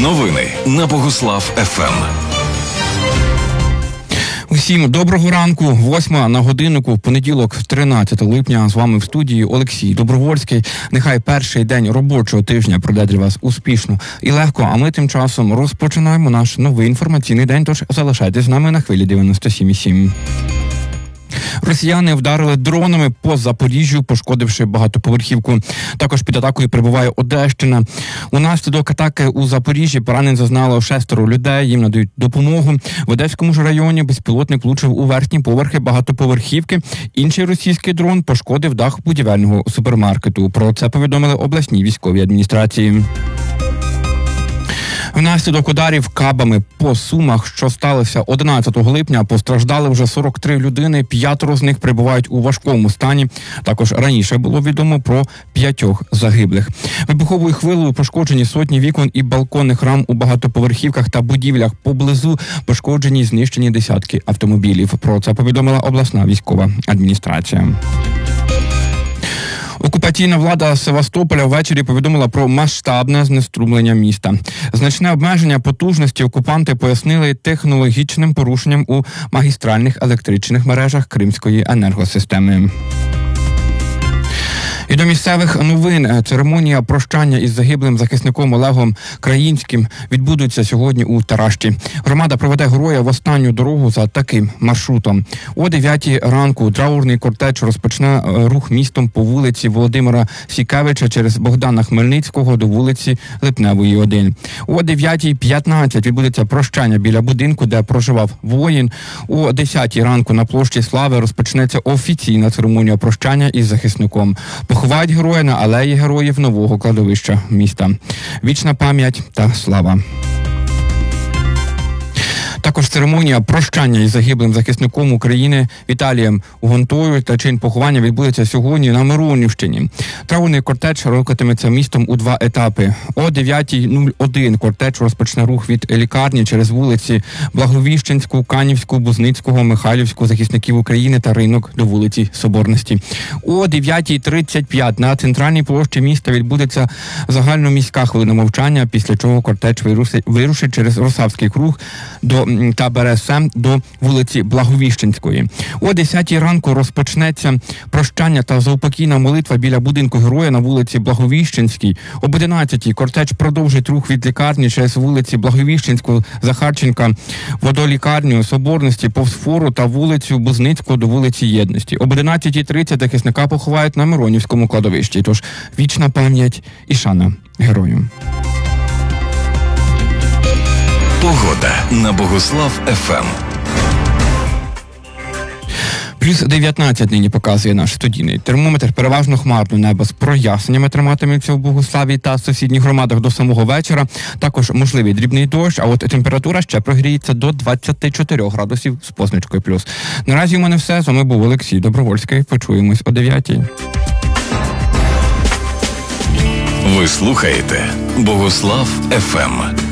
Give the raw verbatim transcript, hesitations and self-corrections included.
Новини на Богуслав еф ем. Усім доброго ранку, восьма на годиннику, в понеділок, тринадцяте липня. З вами в студії Олексій Добровольський. Нехай перший день робочого тижня пройде для вас успішно і легко, а ми тим часом розпочинаємо наш новий інформаційний день, тож залишайтесь з нами на хвилі дев'яносто сім і сім. Росіяни вдарили дронами по Запоріжжю, пошкодивши багатоповерхівку. Також під атакою перебуває Одещина. Унаслідок атаки у Запоріжжі поранень зазнало шестеро людей, їм надають допомогу. В Одеському ж районі безпілотник влучив у верхні поверхи багатоповерхівки. Інший російський дрон пошкодив дах будівельного супермаркету. Про це повідомили обласній військовій адміністрації. Внаслідок ударів кабами по Сумах, що сталося одинадцятого липня, постраждали вже сорок три людини, п'ятеро з них перебувають у важкому стані. Також раніше було відомо про п'ятьох загиблих. Вибуховою хвилею пошкоджені сотні вікон і балконних рам у багатоповерхівках та будівлях поблизу, пошкоджені і знищені десятки автомобілів. Про це повідомила обласна військова адміністрація. Окупаційна влада Севастополя ввечері повідомила про масштабне знеструмлення міста. Значне обмеження потужності окупанти пояснили технологічним порушенням у магістральних електричних мережах Кримської енергосистеми. І до місцевих новин. Церемонія прощання із загиблим захисником Олегом Країнським відбудеться сьогодні у Таращі. Громада проведе героя в останню дорогу за таким маршрутом. О дев'ятій ранку траурний кортеж розпочне рух містом по вулиці Володимира Сікевича через Богдана Хмельницького до вулиці Липневої, один. О дев'ятій п'ятнадцять відбудеться прощання біля будинку, де проживав воїн. О десятій ранку на площі Слави розпочнеться офіційна церемонія прощання із захисником. Поховають героя на алеї героїв нового кладовища міста. Вічна пам'ять та слава. Також церемонія прощання із загиблим захисником України Віталієм Гонтою та чин поховання відбудеться сьогодні на Миронівщині. Траурний кортеж рухатиметься містом у два етапи. О дев'ятій нуль один кортеж розпочне рух від лікарні через вулиці Благовіщенську, Канівську, Бузницького, Михайлівську, захисників України та ринок до вулиці Соборності. О дев'ятій тридцять п'ять на центральній площі міста відбудеться загальноміська хвилина мовчання, після чого кортеж вирушить через Росавський круг до та Бересем до вулиці Благовіщенської. О десятій ранку розпочнеться прощання та заупокійна молитва біля будинку героя на вулиці Благовіщенській. Об одинадцятій кортеж продовжить рух від лікарні через вулиці Благовіщенську, Захарченка, водолікарню, Соборності, повз Фору та вулицю Бузницького до вулиці Єдності. Об одинадцятій тридцять захисника поховають на Миронівському кладовищі. Тож вічна пам'ять і шана герою. Погода на Богуслав еф ем. Плюс дев'ятнадцять нині показує наш студійний термометр. Переважно хмарно небо з проясненнями триматиметься в Богуславі та сусідніх громадах до самого вечора. Також можливий дрібний дощ, а от температура ще прогріється до двадцяти чотирьох градусів з позначкою плюс. Наразі у мене все. З вами був Олексій Добровольський. Почуємось о дев'ятій. Ви слухаєте Богуслав еф ем.